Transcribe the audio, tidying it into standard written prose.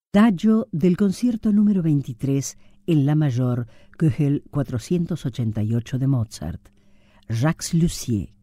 Adagio del concierto número 23 en la mayor, Köchel 488 de Mozart, Jacques Lussier.